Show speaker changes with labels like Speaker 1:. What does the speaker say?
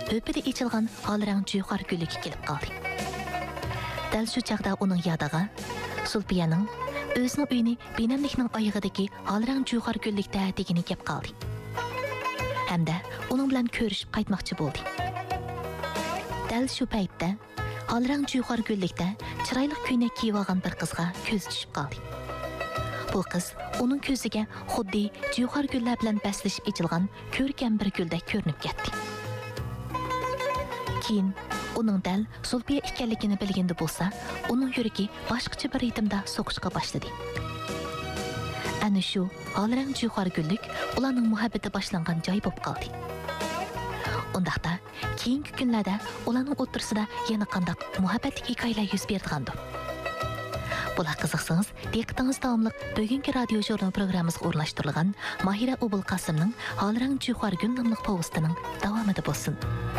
Speaker 1: höpüde içilgan halırang cüyxar güllükü kelip qaldı. Dal şu çağda onun yadağa, Sulpiyaның özünün uyini benamlikning ayığıdaki halırang cüyxar güllükdə degini kep qaldı. Hem de onun bilan körüşüp qaytmoqchi bo'ldi. Dal şu paytda halırang cüyxar güllükdə chiroyli ko'ylak kiyib olgan bir qizga ko'z tushib qaldi. Bu qiz onun ko'ziga xuddi cüyxar gullar bilan baslashib ichilgan ko'rkam bir guldek ko'rinib ketdi. Keyin onun dal Sulpiya ekanligini bilganda bo'lsa, onun yuragi boshqacha bir ritmda so'qishga boshladi. Ana shu halırang cüyxar güllük ularning muhabbati boshlangan joy bo'lib qoldi. Undaqda keyingi kunlarda ularning o'rtasida yana qanday muhabbatli hikoyalar yuz berdi. Bular qiziqsangiz, diqqatingiz davomli bugungi radio jurnal programmamizga o'rnashtirilgan Mahira Obul Qasimning Halırang cüyxar gul nomli povestining davomida bo'lsin.